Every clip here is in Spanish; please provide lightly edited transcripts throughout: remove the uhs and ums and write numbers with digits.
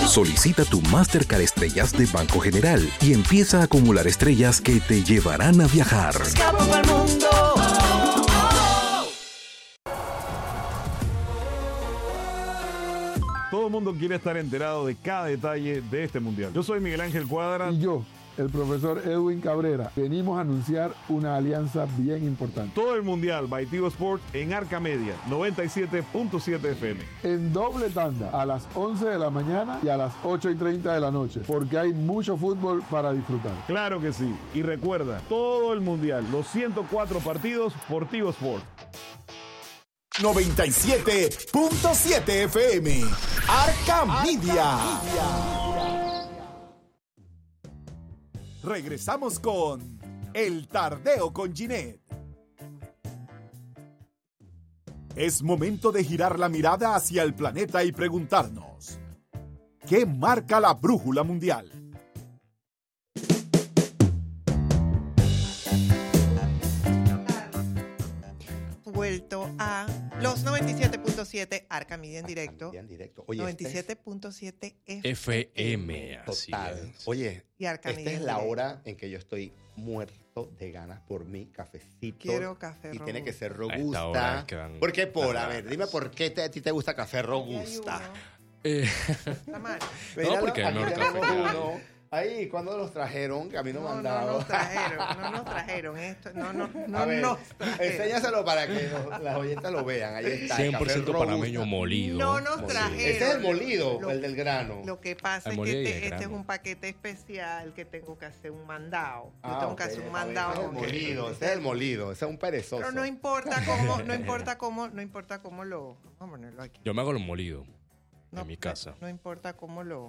Solicita tu Mastercard Estrellas de Banco General y empieza a acumular estrellas que te llevarán a viajar. Escapo pa'l mundo. Todo el mundo quiere estar enterado de cada detalle de este mundial. Yo soy Miguel Ángel Cuadra. Y yo, el profesor Edwin Cabrera, venimos a anunciar una alianza bien importante. Todo el mundial by Tigo Sport en Arca Media, 97.7 FM. En doble tanda, a las 11 de la mañana y a las 8:30 de la noche, porque hay mucho fútbol para disfrutar. Claro que sí. Y recuerda, todo el mundial, los 104 partidos por Tigo Sport. 97.7 FM. Arca Media. Regresamos con El Tardeo con Ginette. Es momento de girar la mirada hacia el planeta y preguntarnos: ¿qué marca la brújula mundial? Vuelto a los 97.7 Arca Media en directo. En directo. Oye, 97.7 FM. Así Total. es. Oye, Y Arca esta Media es en la directo. hora en que yo estoy muerto de ganas por mi cafecito. Quiero café Y tiene que ser A esta hora robusta. es que dan ¿Por qué? las A ver, ganas. dime por qué a ti te gusta café robusta. Está mal. Míralo, porque aquí no el tenemos café que hay. uno. Ahí, ¿cuándo los trajeron? Que a mí no me han No dado. nos trajeron esto. No A nos trajeron. enséñaselo para que las oyentes lo vean. Ahí está. el café 100% robusta. panameño molido. No nos Molido. trajeron. Ese es el molido, Lo- el del grano. Lo que pasa El es molido y que el este es grano. un paquete especial que tengo que hacer un mandado. Yo Ah, tengo ok, que hacer un está bien. mandado. Ese es el con molido, ese es el molido, ese es un perezoso. Pero no importa cómo lo. Vamos a ponerlo aquí. Yo me hago los molidos No, en mi casa. No importa cómo lo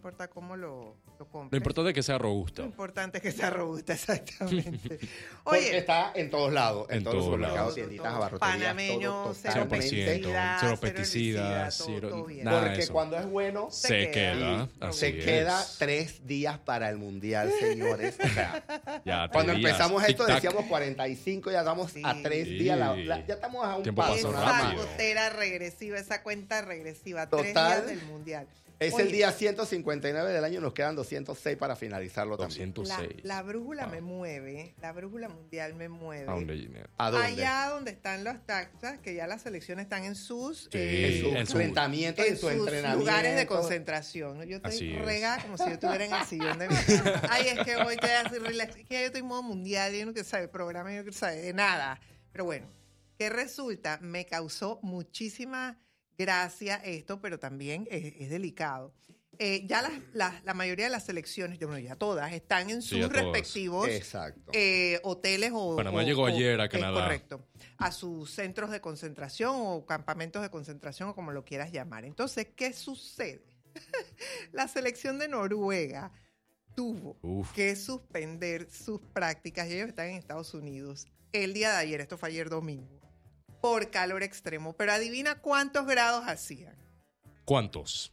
compre. Lo importante es que sea Lo robusto. importante es que sea robusta, exactamente. Porque Oye, está en todos lados, en En todos los todos supermercados, lados. tienditas, abarroterías, panameño, todo cero totalmente. 100%, cero herbicidas, pesticidas, todo cero, bien. nada de Porque eso. cuando es bueno, Se queda. queda. Así se es. queda 3 días para el mundial, señores. O sea, Ya, cuando 3 días. empezamos esto Tic-tac. decíamos 45, ya estamos Sí. a 3 Sí. días. Ya estamos a un Tiempo paso. pasó esa rápido. gotera regresiva, esa cuenta regresiva, 3 Total. días del mundial. Es Oye, el día 159 del año, nos quedan 206 para finalizarlo también. 206. La brújula Wow. me mueve, la brújula mundial me mueve. ¿A dónde, Ginette? ¿A dónde? Allá donde están las taxas, que ya las selecciones están en sus, Sí, En su en su- enfrentamiento, en su entrenamiento. lugares de concentración. Yo Así estoy es. regada como si yo estuviera en el sillón de mi casa. Ay, es que hoy te hace relax. Es que ya yo estoy en modo mundial, yo no quiero saber programa, yo no quiero saber de nada. Pero bueno, ¿qué resulta? Me causó muchísima gracia esto, pero también es delicado. Ya la mayoría de las selecciones, bueno, ya todas, están en Sí, sus ya todas. respectivos Exacto. hoteles o... Panamá llegó ayer a Canadá. Correcto. A sus centros de concentración o campamentos de concentración o como lo quieras llamar. Entonces, ¿qué sucede? La selección de Noruega tuvo Uf. que suspender sus prácticas y ellos están en Estados Unidos el día de ayer, esto fue ayer domingo, por calor extremo. Pero adivina cuántos grados hacían. ¿Cuántos?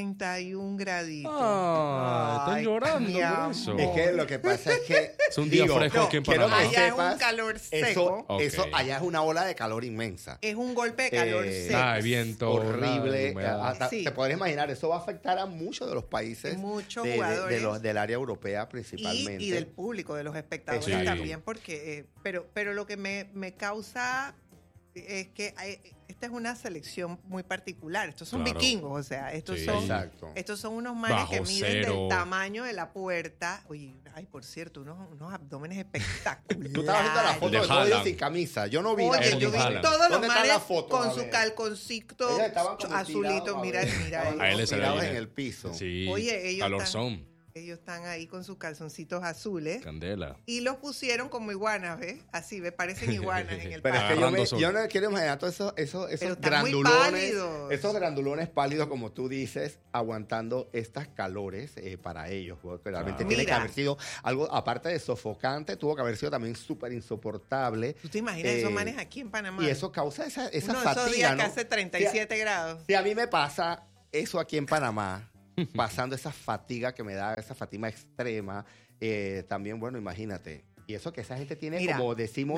31 graditos. Ah, están Ay, llorando mi por eso. amor. Es que lo que pasa es que Es un día fresco aquí en quiero Panamá. que Allá es sepas, un calor seco. Eso, Ok. eso allá es una ola de calor inmensa. Es un golpe de calor seco. Nada de viento. Horrible. nada de humedad. Hasta Sí. Te podrías imaginar, eso va a afectar a muchos de los países Muchos de jugadores. del área europea principalmente. Y del público, de los espectadores Sí. también, porque pero lo que me causa es que esta es una selección muy particular. Estos son Claro. vikingos, o sea, estos Sí. son Exacto. estos son unos manes Bajo que miden cero. del tamaño de la puerta. Oye, ay, por cierto, unos abdómenes espectaculares. Tú estabas viendo la foto De de todos ellos Haaland. sin camisa. Yo no vi la Oye, foto yo de vi Haaland. todos los ¿Dónde está manes la foto? con A su ver. calconcito Ellos estaban como azulito. tirados, a Mira, ver. mira. Estaban A él le sale tirados bien. en el piso. Sí. Oye, ellos Calorzón. Ellos están ahí con sus calzoncitos azules. Candela. Y los pusieron como iguanas, ¿ves? Así, ¿ves? Parecen iguanas en el Pero es que Agarrando sol. yo no quiero imaginar todos esos Pero están muy grandulones, pálidos. esos grandulones pálidos, como tú dices, aguantando estas calores para ellos. Porque realmente Claro. tiene que Mira. haber sido algo, aparte de sofocante, tuvo que haber sido también súper insoportable. ¿Tú te imaginas esos manes aquí en Panamá? Y eso causa esa Uno de esos fatiga, días ¿no? que hace 37 grados. Si a mí me pasa eso aquí en Panamá, pasando esa fatiga que me da, esa fatiga extrema, también, bueno, imagínate. Y eso que esa gente tiene, Mira, como decimos, mira.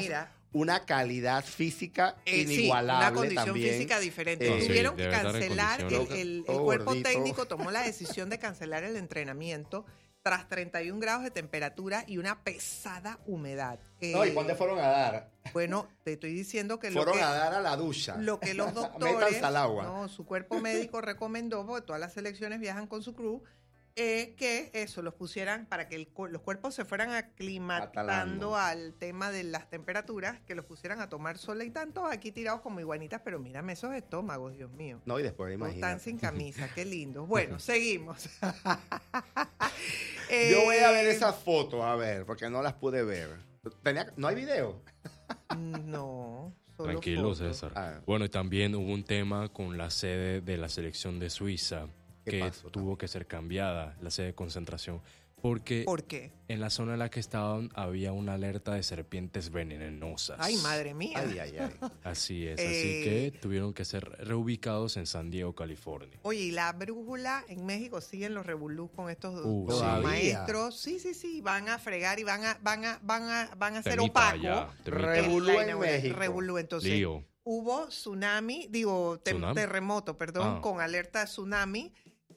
una calidad física Sí, inigualable una condición también. física diferente. Sí, Tuvieron que debe estar en cancelar, condiciones. el Todo cuerpo gordito. técnico tomó la decisión de cancelar el entrenamiento tras 31 grados de temperatura y una pesada humedad. No, ¿y cuándo fueron a dar? Bueno, te estoy diciendo que Fueron a dar a la ducha. lo que los doctores, Métanse al agua. no, su cuerpo médico recomendó, porque todas las selecciones viajan con su crew, que eso, los pusieran para que los cuerpos se fueran aclimatando Atalando. al tema de las temperaturas, que los pusieran a tomar sol y tanto aquí tirados como iguanitas, pero mírame esos estómagos, Dios mío. No, y después Todos están imagínate. sin camisa, qué lindo. Bueno, seguimos. Yo voy a ver esas fotos, a ver, porque no las pude ver. ¿No hay video? No, solo Tranquilo, fotos. César. Ah. Bueno, y también hubo un tema con la sede de la selección de Suiza ¿Qué que pasó tuvo que ser cambiada, la sede de concentración, porque ¿Por qué? en la zona en la que estaban había una alerta de serpientes venenosas. Ay, madre mía. Ay, ay, ay. Así es, así que tuvieron que ser reubicados en San Diego, California. Oye, y la brújula en México siguen los revolús con estos Sí. maestros. Sí, van a fregar y van a hacer Temita opaco. ya, temita. Revolú en inauguración. México. Revolú. Entonces, Lío. hubo tsunami, ¿Tsunami? terremoto, perdón, Ah. con alerta de tsunami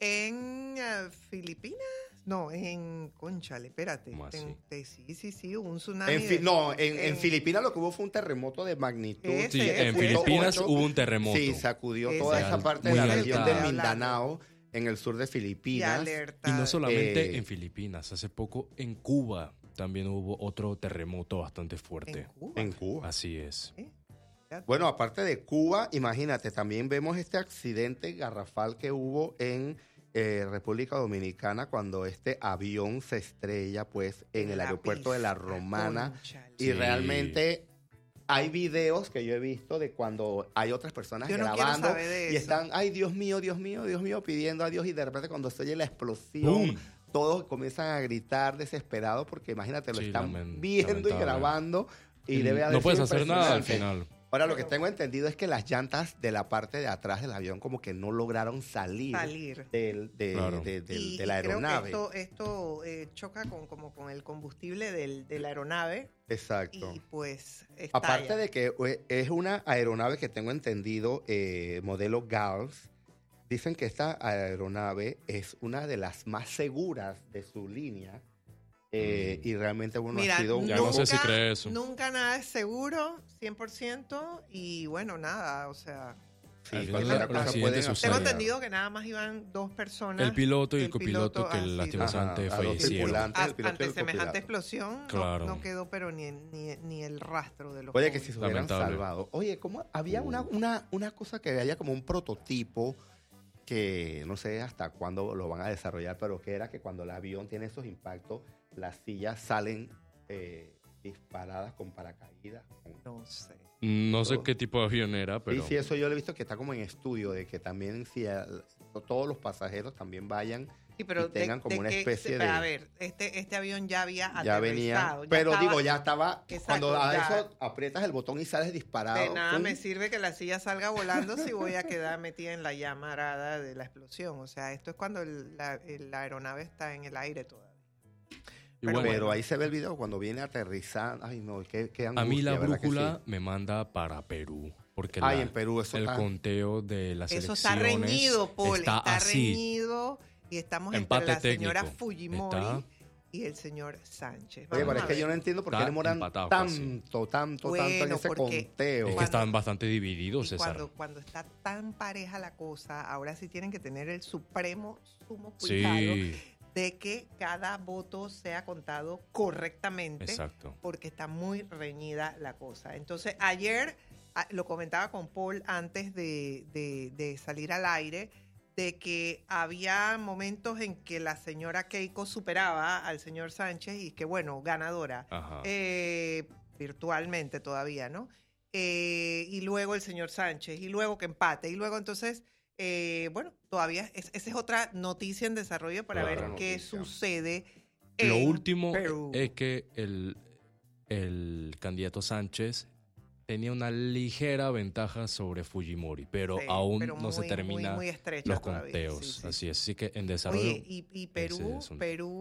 en Filipinas. No, en Cónchale, espérate. ¿Cómo así? Sí, hubo un tsunami. En Filipinas lo que hubo fue un terremoto de magnitud. Ese Sí, es, en fue Filipinas ocho. hubo un terremoto. Sí, sacudió Ese toda es esa parte de muy la alerta. región de Estoy Mindanao, en el sur de y Filipinas. alerta. Y no solamente Eh, en Filipinas, hace poco en Cuba también hubo otro terremoto bastante fuerte. en Cuba. En Cuba. Así es. Bueno, aparte de Cuba, imagínate, también vemos este accidente garrafal que hubo en República Dominicana cuando este avión se estrella pues en el La aeropuerto de La pista, Romana. cónchale. Y Sí. realmente hay videos que yo he visto de cuando hay otras personas Yo no quiero grabando saber de y eso. están, ay, Dios mío, pidiendo a Dios, y de repente cuando se oye la explosión, ¡Bum! todos comienzan a gritar desesperados porque imagínate, lo Sí, están viendo y lamentable. grabando y debe haber No puedes sido hacer nada al impresionante. final. Ahora, lo que tengo entendido es que las llantas de la parte de atrás del avión como que no lograron salir Claro. Y de la aeronave. Creo que esto choca con el combustible de la aeronave Exacto. y pues Aparte estalla. de que es una aeronave que tengo entendido, modelo Gulf, dicen que esta aeronave es una de las más seguras de su línea. Y realmente, bueno, Mira, ha sido un Ya no sé nunca, si cree eso. nunca nada es seguro, 100%, y bueno, nada, o sea, Sí, Al final cualquier el cosa accidente puede sucede. tengo pasar. entendido que nada más iban 2 personas. El piloto y el El copiloto piloto que ha sido- lastimosamente Ajá, a los fallecieron. tripulantes. El piloto y Ante el semejante copiloto. explosión Claro. no quedó pero ni el rastro de los Oye, que jóvenes. si se hubieran Lamentable. salvado. Oye, ¿cómo? Había una cosa que había como un prototipo que no sé hasta cuándo lo van a desarrollar, pero que era que cuando el avión tiene esos impactos, las sillas salen disparadas con paracaídas. No sé. No sé qué tipo de avión era, pero Sí, sí, eso yo lo he visto que está como en estudio, de que también si todos los pasajeros también vayan Sí, pero y tengan como una que- especie pero, de... A ver, este avión ya había ya venía, aterrizado. pero estaba- digo, ya estaba, Exacto, cuando a ya. eso aprietas el botón y sales disparado. De nada ¡pum! me sirve que la silla salga volando si voy a quedar metida en la llamarada de la explosión. O sea, esto es cuando la aeronave está en el aire todavía. y pero bueno, Pero ahí se ve el video cuando viene aterrizando. Ay, no, qué angustia, a mí la ¿verdad que brújula sí? me manda para Perú. Porque Ay, en Perú eso el está... conteo de las Eso elecciones está reñido, Paul. está así. reñido. Y estamos Empate entre la señora técnico. Fujimori Está- y el señor Sánchez. Oye, Vamos pero es a que ver. yo no entiendo por qué Está demoran empatado tanto Bueno, en ese porque- conteo. Es que estaban bastante divididos, Y César. cuando está tan pareja la cosa, ahora sí tienen que tener el sumo cuidado Sí, de que cada voto sea contado correctamente, exacto. porque está muy reñida la cosa. Entonces, ayer lo comentaba con Paul antes de salir al aire, de que había momentos en que la señora Keiko superaba al señor Sánchez y que, bueno, ganadora. Ajá. Virtualmente todavía, ¿no? Y luego el señor Sánchez, y luego que empate, y luego entonces, bueno, todavía esa es otra noticia en desarrollo para Claro. ver qué Noticia. sucede. Lo en último Perú. es que el candidato Sánchez tenía una ligera ventaja sobre Fujimori, pero Sí, aún pero no se muy, termina muy estrecha los todavía, conteos. sí, sí. Así es, así que en desarrollo Oye, y Perú, ese es un- Perú